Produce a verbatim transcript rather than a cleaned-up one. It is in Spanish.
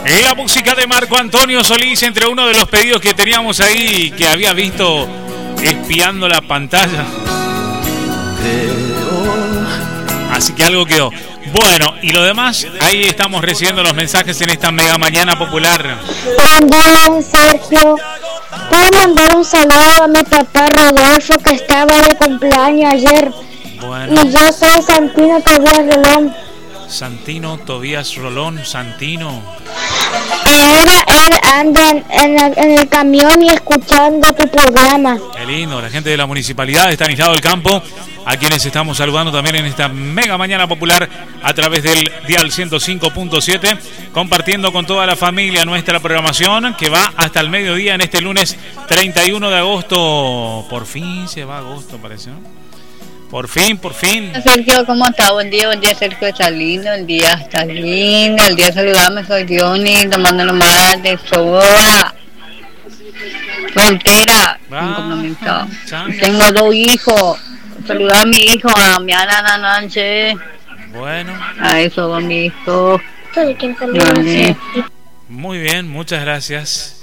La música de Marco Antonio Solís, entre uno de los pedidos que teníamos ahí, que había visto espiando la pantalla. Así que algo quedó. Bueno, y lo demás, ahí estamos recibiendo los mensajes en esta mega mañana popular. También, Sergio, puedo mandar un saludo a mi papá Rodolfo, que estaba de cumpleaños ayer. Bueno. Y yo soy Santino Tobías Rolón. Santino Tobías Rolón, Santino. Ahora él anda en, en, el, en el camión y escuchando tu programa. Qué lindo, la gente de la municipalidad de Estanislao del Campo, a quienes estamos saludando también en esta mega mañana popular a través del dial ciento cinco punto siete, compartiendo con toda la familia nuestra programación que va hasta el mediodía en este lunes treinta y uno de agosto. Por fin se va agosto, parece, ¿no? Por fin, por fin. Sergio, ¿cómo está? Buen día, buen día, Sergio, está lindo, el día está lindo, el día saludame, soy Johnny, tomando nomás de soda, soltera, sin compromiso. Tengo dos hijos, saludar a mi hijo, a mi Ana Nanche. Bueno. A eso, a mi hijo. Soy quien Muy bien, muchas gracias.